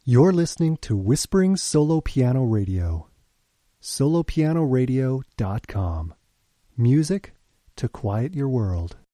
You're listening to Whispering Solo Piano Radio. solopianoradio.com. Music to quiet your world.